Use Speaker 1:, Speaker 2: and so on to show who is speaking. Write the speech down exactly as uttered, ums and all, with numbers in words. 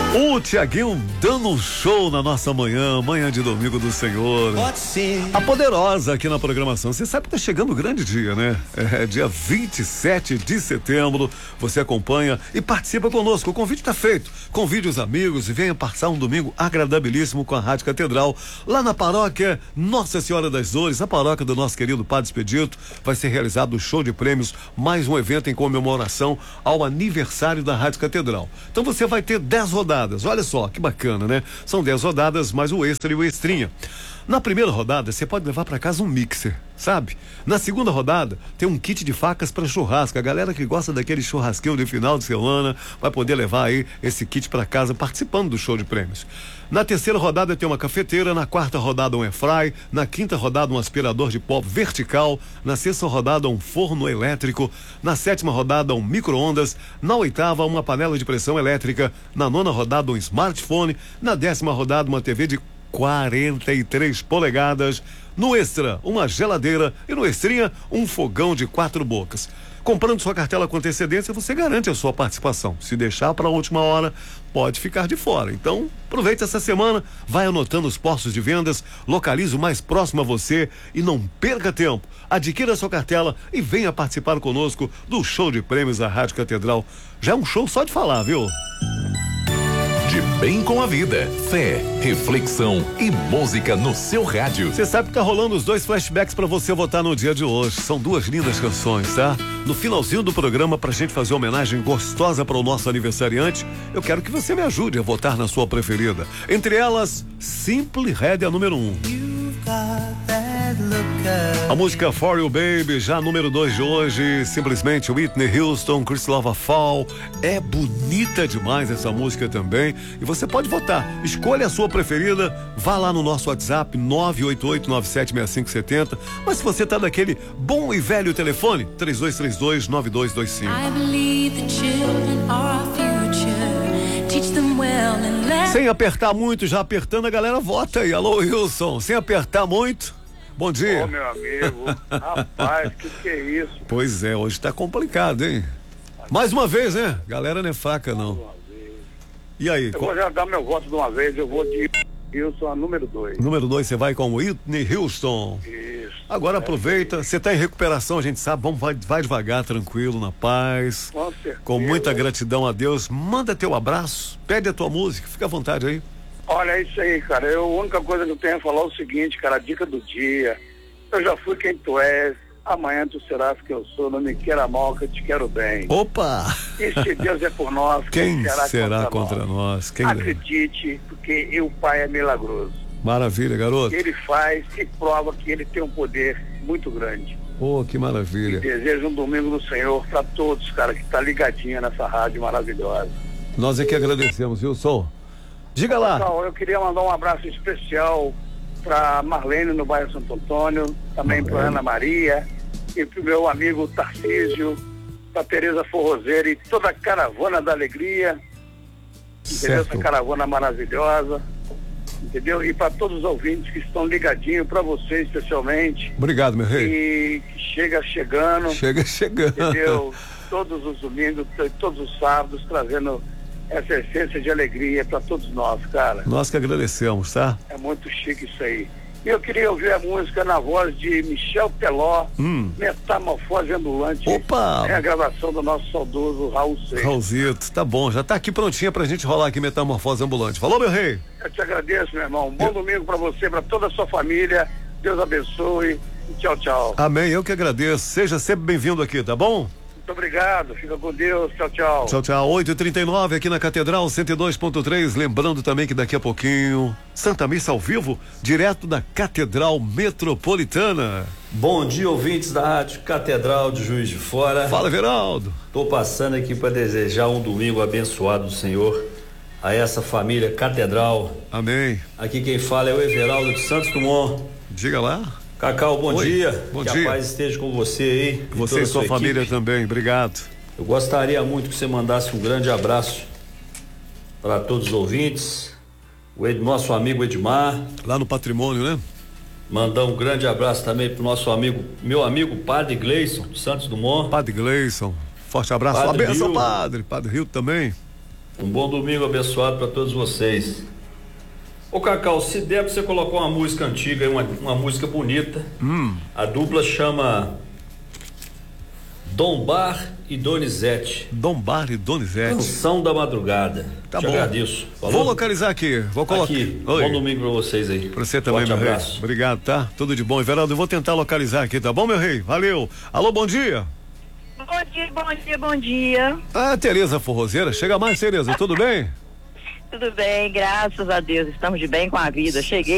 Speaker 1: O Tiaguinho dando um show na nossa manhã, manhã de domingo do Senhor.
Speaker 2: Pode ser.
Speaker 1: A Poderosa aqui na programação. Você sabe que tá chegando o grande dia, né? É dia vinte e sete de setembro. Você acompanha e participa conosco. O convite tá feito. Convide os amigos e venha passar um domingo agradabilíssimo com a Rádio Catedral. Lá na paróquia Nossa Senhora das Dores, a paróquia do nosso querido Padre Expedito, vai ser realizado o show de prêmios, mais um evento em comemoração ao aniversário da Rádio Catedral. Então você vai ter dez rodadas. Olha só, que bacana, né? São dez rodadas, mais o extra e o extrinha. Na primeira rodada, você pode levar para casa um mixer, sabe? Na segunda rodada, tem um kit de facas para churrasco. A galera que gosta daquele churrasquinho de final de semana vai poder levar aí esse kit para casa participando do show de prêmios. Na terceira rodada tem uma cafeteira, na quarta rodada um airfry, na quinta rodada um aspirador de pó vertical, na sexta rodada um forno elétrico, na sétima rodada um micro-ondas, na oitava uma panela de pressão elétrica, na nona rodada um smartphone, na décima rodada uma T V de quarenta e três polegadas, no extra uma geladeira e no extrinha um fogão de quatro bocas. Comprando sua cartela com antecedência, você garante a sua participação. Se deixar para a última hora, pode ficar de fora. Então, aproveite essa semana, vai anotando os postos de vendas, localize o mais próximo a você e não perca tempo. Adquira sua cartela e venha participar conosco do show de prêmios da Rádio Catedral. Já é um show só de falar, viu?
Speaker 3: De bem com a vida, fé, reflexão e música no seu rádio.
Speaker 1: Você sabe que tá rolando os dois flashbacks pra você votar no dia de hoje. São duas lindas canções, tá? No finalzinho do programa, pra gente fazer uma homenagem gostosa para o nosso aniversariante, eu quero que você me ajude a votar na sua preferida. Entre elas, Simple Red é a número um. A música For You Baby, já número dois de hoje, simplesmente Whitney Houston, Chris Lova Fall. É bonita demais essa música também. E você pode votar. Escolha a sua preferida, vá lá no nosso WhatsApp nove oito oito nove sete seis cinco sete zero. Mas se você tá daquele bom e velho telefone, três dois três dois nove dois dois cinco. Sem apertar muito, já apertando, a galera vota aí. Alô, Wilson, sem apertar muito. Bom dia.
Speaker 4: Ô, meu amigo, rapaz, que que é isso?
Speaker 1: Pois é, hoje tá complicado, hein? Mais uma vez, né? Galera não é fraca, não. E aí?
Speaker 4: Eu
Speaker 1: qual...
Speaker 4: vou já dar meu voto de uma vez, eu vou de Wilson a número dois.
Speaker 1: Número dois, você vai com Whitney Houston.
Speaker 4: Isso.
Speaker 1: Agora aproveita, você tá em recuperação, a gente sabe, vamos, vai, vai devagar, tranquilo, na paz.
Speaker 4: Com certeza.
Speaker 1: Com muita gratidão a Deus. Manda teu abraço, pede a tua música, fica à vontade aí.
Speaker 4: Olha, é isso aí, cara. Eu, a única coisa que eu tenho a falar é o seguinte, cara, a dica do dia. Eu já fui quem tu és, amanhã tu serás que eu sou, não me queira mal, que eu te quero bem.
Speaker 1: Opa!
Speaker 4: E se Deus é por nós,
Speaker 1: quem
Speaker 4: será,
Speaker 1: será
Speaker 4: contra,
Speaker 1: contra
Speaker 4: nós?
Speaker 1: nós? Quem
Speaker 4: Acredite, porque o Pai é milagroso.
Speaker 1: Maravilha, garoto.
Speaker 4: Ele faz e prova que ele tem um poder muito grande.
Speaker 1: Oh, que maravilha.
Speaker 4: Desejo um domingo do Senhor para todos, cara, que tá ligadinho nessa rádio maravilhosa.
Speaker 1: Nós é que agradecemos, viu, Sol? Diga lá.
Speaker 4: Pessoal, eu queria mandar um abraço especial para Marlene no bairro Santo Antônio, também para Ana Maria e para o meu amigo Tarcísio, para Tereza Forrozeira e toda a caravana da alegria, entendeu? Essa caravana maravilhosa, entendeu? E para todos os ouvintes que estão ligadinhos, para você especialmente.
Speaker 1: Obrigado, meu rei.
Speaker 4: E que chega chegando.
Speaker 1: Chega chegando.
Speaker 4: Entendeu? Todos os domingos, todos os sábados, trazendo essa essência de alegria para todos nós, cara.
Speaker 1: Nós que agradecemos, tá?
Speaker 4: É muito chique isso aí. E eu queria ouvir a música na voz de Michel Teló, hum. Metamorfose Ambulante.
Speaker 1: Opa!
Speaker 4: É a gravação do nosso saudoso Raul Seixas.
Speaker 1: Raulzito, tá bom, já tá aqui prontinha pra gente rolar aqui Metamorfose Ambulante. Falou, meu rei?
Speaker 4: Eu te agradeço, meu irmão. Um bom eu... domingo pra você, pra toda a sua família. Deus abençoe. E tchau, tchau.
Speaker 1: Amém, eu que agradeço. Seja sempre bem-vindo aqui, tá bom?
Speaker 4: Muito obrigado, fica com Deus, tchau, tchau.
Speaker 1: Tchau, tchau, oito e trinta e nove aqui na Catedral cento e dois ponto três, lembrando também que daqui a pouquinho, Santa Missa ao vivo, direto da Catedral Metropolitana.
Speaker 5: Bom dia, ouvintes da Rádio Catedral de Juiz de Fora.
Speaker 1: Fala, Veraldo.
Speaker 5: Tô passando aqui para desejar um domingo abençoado do Senhor a essa família Catedral.
Speaker 1: Amém.
Speaker 5: Aqui quem fala é o Everaldo de Santos Dumont.
Speaker 1: Diga lá.
Speaker 5: Cacau, bom
Speaker 1: Oi.
Speaker 5: dia.
Speaker 1: Bom
Speaker 5: que
Speaker 1: dia.
Speaker 5: A paz esteja com você aí.
Speaker 1: Você e sua, sua família também, obrigado.
Speaker 5: Eu gostaria muito que você mandasse um grande abraço para todos os ouvintes, o Ed, nosso amigo Edmar.
Speaker 1: Lá no Patrimônio, né?
Speaker 5: Mandar um grande abraço também pro nosso amigo, meu amigo Padre Gleison, de Santos Dumont.
Speaker 1: Padre Gleison, forte abraço. Uma benção, Padre. Padre Rio também.
Speaker 5: Um bom domingo abençoado para todos vocês. Ô Cacau, se der pra você colocar uma música antiga, uma, uma música bonita.
Speaker 1: Hum.
Speaker 5: A dupla chama Dom Bar e Donizete.
Speaker 1: Dom Bar e Donizete.
Speaker 5: Canção da Madrugada.
Speaker 1: Tá
Speaker 5: Te
Speaker 1: bom.
Speaker 5: agradeço. Falou?
Speaker 1: Vou localizar aqui. Vou colocar.
Speaker 5: Aqui.
Speaker 1: Oi.
Speaker 5: Bom domingo pra vocês aí.
Speaker 1: Pra você também,
Speaker 5: Forte
Speaker 1: meu rei.
Speaker 5: abraço.
Speaker 1: Obrigado, tá? Tudo de bom. Everaldo, eu vou tentar localizar aqui, tá bom, meu rei? Valeu. Alô, bom dia.
Speaker 2: Bom dia, bom dia, bom dia.
Speaker 1: Ah, Tereza Forrozeira. Chega mais, Tereza. Tudo bem?
Speaker 2: Tudo bem, graças a Deus. Estamos de bem com a vida. Cheguei